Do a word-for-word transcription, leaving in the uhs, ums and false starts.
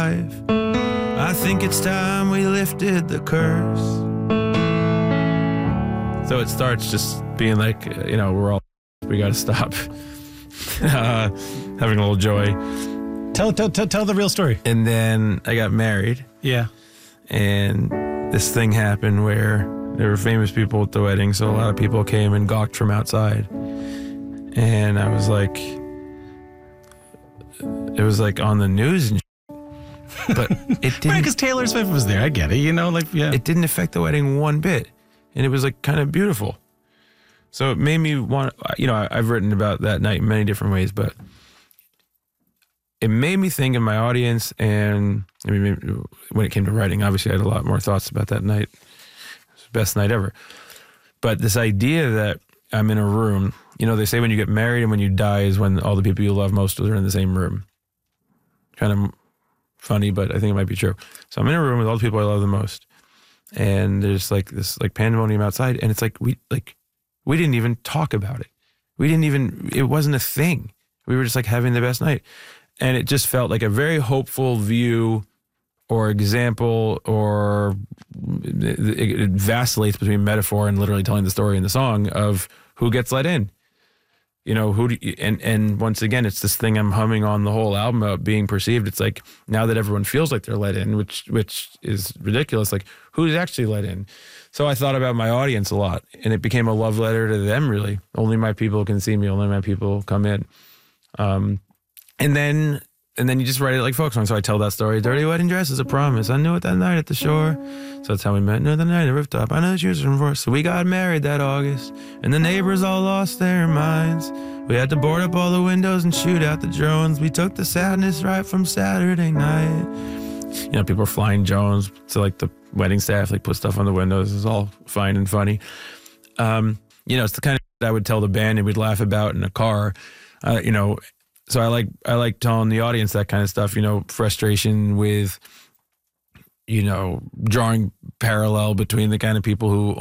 I think it's time we lifted the curse. So it starts just being like, you know, we're all, we got to stop uh, having a little joy. Tell, tell, tell, tell the real story. And then I got married. Yeah. And this thing happened where there were famous people at the wedding, so a lot of people came and gawked from outside. And I was like, it was like on the news and shit. But it didn't. Right, because Taylor Swift was there. I get it. You know, like, yeah. It didn't affect the wedding one bit. And it was like kind of beautiful. So it made me want, you know, I, I've written about that night in many different ways, but it made me think of my audience. And I mean, maybe when it came to writing, obviously I had a lot more thoughts about that night. It was the best night ever. But this idea that I'm in a room, you know, they say when you get married and when you die is when all the people you love most are in the same room. Kind of funny, but I think it might be true. So I'm in a room with all the people I love the most. And there's like this like pandemonium outside. And it's like, we like, we didn't even talk about it. We didn't even, it wasn't a thing. We were just like having the best night. And it just felt like a very hopeful view or example, or it, it vacillates between metaphor and literally telling the story in the song of who gets let in. You know, who do you, and, and once again, it's this thing I'm humming on the whole album about being perceived. It's like, now that everyone feels like they're let in, which which is ridiculous, like who's actually let in? So I thought about my audience a lot, and it became a love letter to them, really. Only my people can see me, only my people come in. Um, and then and then you just write it like folk song. So I tell that story. Dirty wedding dress is a promise. I knew it that night at the shore. So that's how we met. Knew the night at the rooftop. I know she was from Forest. So we got married that August. And the neighbors all lost their minds. We had to board up all the windows and shoot out the drones. We took the sadness right from Saturday night. You know, people are flying drones. So like the wedding staff like put stuff on the windows. It's all fine and funny. Um, you know, it's the kind of that I would tell the band and we'd laugh about in a car. Uh, you know, So I like I like telling the audience that kind of stuff, you know, frustration with, you know, drawing parallel between the kind of people who